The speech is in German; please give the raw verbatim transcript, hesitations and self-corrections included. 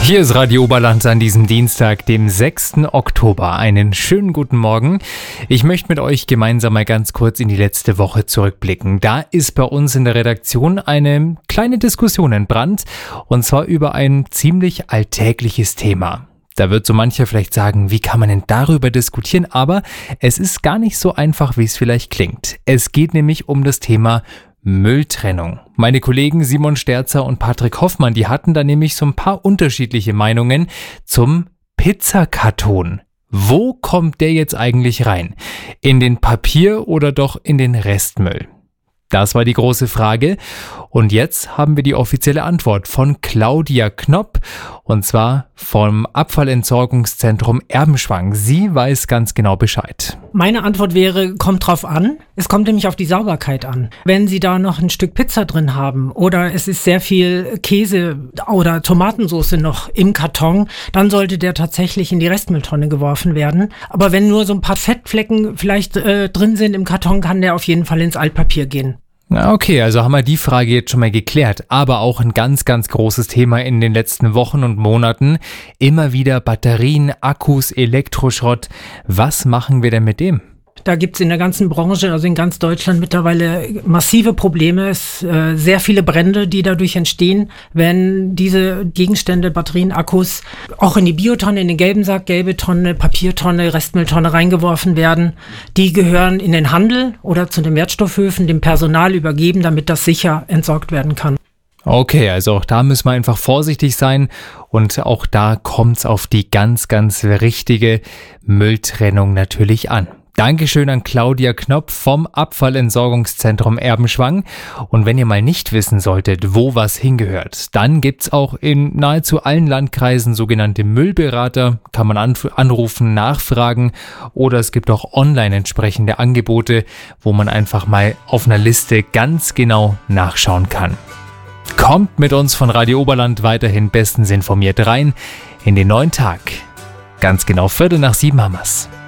Hier ist Radio Oberland an diesem Dienstag, dem sechsten Oktober. Einen schönen guten Morgen. Ich möchte mit euch gemeinsam mal ganz kurz in die letzte Woche zurückblicken. Da ist bei uns in der Redaktion eine kleine Diskussion entbrannt, und zwar über ein ziemlich alltägliches Thema. Da wird so mancher vielleicht sagen, wie kann man denn darüber diskutieren? Aber es ist gar nicht so einfach, wie es vielleicht klingt. Es geht nämlich um das Thema Mülltrennung. Meine Kollegen Simon Sterzer und Patrick Hoffmann, die hatten da nämlich so ein paar unterschiedliche Meinungen zum Pizzakarton. Wo kommt der jetzt eigentlich rein? In den Papier- oder doch in den Restmüll? Das war die große Frage. Und jetzt haben wir die offizielle Antwort von Claudia Knopp, und zwar vom Abfallentsorgungszentrum Erbenschwang. Sie weiß ganz genau Bescheid. Meine Antwort wäre, kommt drauf an. Es kommt nämlich auf die Sauberkeit an. Wenn Sie da noch ein Stück Pizza drin haben oder es ist sehr viel Käse oder Tomatensauce noch im Karton, dann sollte der tatsächlich in die Restmülltonne geworfen werden. Aber wenn nur so ein paar Fettflecken vielleicht äh, drin sind im Karton, kann der auf jeden Fall ins Altpapier gehen. Okay, also haben wir die Frage jetzt schon mal geklärt, aber auch ein ganz, ganz großes Thema in den letzten Wochen und Monaten. Immer wieder Batterien, Akkus, Elektroschrott. Was machen wir denn mit dem? Da gibt's in der ganzen Branche, also in ganz Deutschland mittlerweile massive Probleme. Es äh, sehr viele Brände, die dadurch entstehen, wenn diese Gegenstände, Batterien, Akkus auch in die Biotonne, in den gelben Sack, gelbe Tonne, Papiertonne, Restmülltonne reingeworfen werden. Die gehören in den Handel oder zu den Wertstoffhöfen, dem Personal übergeben, damit das sicher entsorgt werden kann. Okay, also auch da müssen wir einfach vorsichtig sein, und auch da kommt's auf die ganz, ganz richtige Mülltrennung natürlich an. Dankeschön an Claudia Knopp vom Abfallentsorgungszentrum Erbenschwang. Und wenn ihr mal nicht wissen solltet, wo was hingehört, dann gibt's auch in nahezu allen Landkreisen sogenannte Müllberater. Kann man anrufen, nachfragen, oder es gibt auch online entsprechende Angebote, wo man einfach mal auf einer Liste ganz genau nachschauen kann. Kommt mit uns von Radio Oberland weiterhin bestens informiert rein in den neuen Tag. Ganz genau Viertel nach sieben haben wir's.